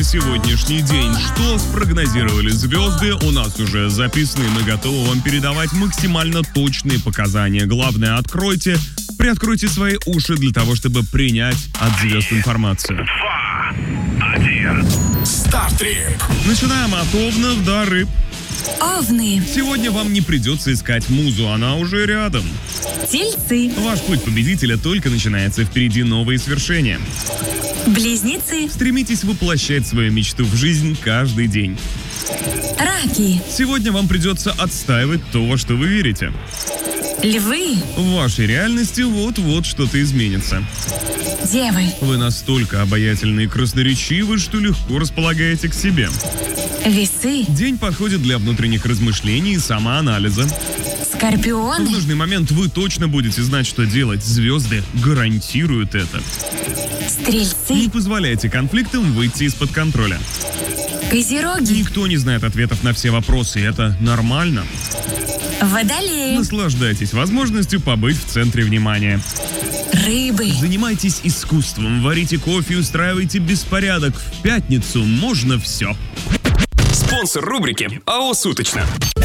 Сегодняшний день. Что спрогнозировали звезды, у нас уже записаны. Мы готовы вам передавать максимально точные показания. Главное, приоткройте свои уши для того, чтобы принять от звезд информацию. 2, 1. Стартрип. Начинаем от Овнов до Рыб. Овны, Сегодня вам не придется искать музу, она уже рядом. Тельцы, Ваш путь победителя только начинается, впереди новые свершения. Близнецы, Стремитесь воплощать свою мечту в жизнь каждый день. Раки, Сегодня вам придется отстаивать то, во что вы верите. Львы, В вашей реальности вот-вот что-то изменится. Девы, Вы настолько обаятельны и красноречивы, что легко располагаете к себе. Весы, День подходит для внутренних размышлений и самоанализа. В Скорпионы, нужный момент вы точно будете знать, что делать. Звезды гарантируют это. Не Стрельцы, позволяйте конфликтам выйти из-под контроля. Козероги, Никто не знает ответов на все вопросы, и это нормально. Водолеи, Наслаждайтесь возможностью побыть в центре внимания. Рыбы. Занимайтесь искусством, варите кофе и устраивайте беспорядок. В пятницу можно все. Спонсор рубрики АО «Суточно».